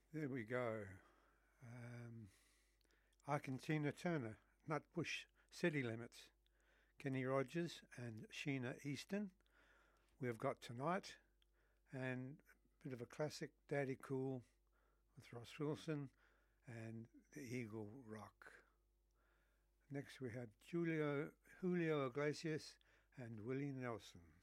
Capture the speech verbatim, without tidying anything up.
There we go. Um, Ike and Tina Turner, Nutbush City Limits, Kenny Rogers and Sheena Easton. We've got Tonight, and a bit of a classic, Daddy Cool with Ross Wilson and the Eagle Rock. Next we had Julio, Julio Iglesias and Willie Nelson.